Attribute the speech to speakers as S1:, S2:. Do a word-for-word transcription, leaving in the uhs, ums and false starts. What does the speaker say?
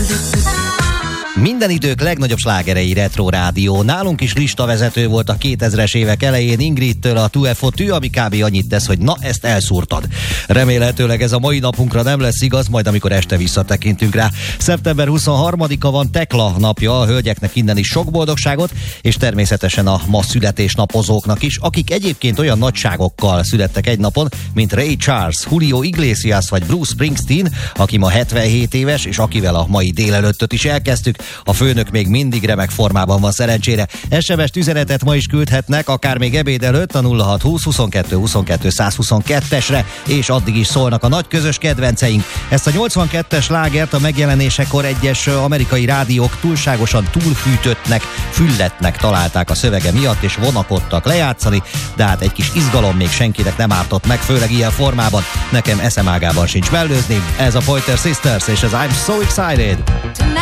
S1: Minden idők legnagyobb slágerei Retro Rádió. Nálunk is listavezető volt a kétezres évek elején Ingridtől a two F O Tű, ami kb. Annyit tesz, hogy na, ezt elszúrtad. Remélhetőleg ez a mai napunkra nem lesz igaz, majd amikor este visszatekintünk rá. szeptember huszonharmadika van, Tekla napja, a hölgyeknek innen is sok boldogságot, és természetesen a ma születésnapozóknak is, akik egyébként olyan nagyságokkal születtek egy napon, mint Ray Charles, Julio Iglesias vagy Bruce Springsteen, aki ma hetvenhét éves, és akivel a mai délelőttöt is elkezdtük. A főnök még mindig remek formában van szerencsére. es em es üzenetet ma is küldhetnek, akár még ebéd előtt a nulla hat húsz huszonkettő huszonkettő százhuszonkettesre, és addig is szólnak a nagy közös kedvenceink. Ezt a nyolcvankettes slágert a megjelenésekor egyes amerikai rádiók túlságosan túlfűtöttnek, fülletnek találták a szövege miatt, és vonakodtak lejátszani, de hát egy kis izgalom még senkinek nem ártott meg, főleg ilyen formában. Nekem eszem ágában sincs mellőzni. Ez a Pointer Sisters, és ez I'm So Excited.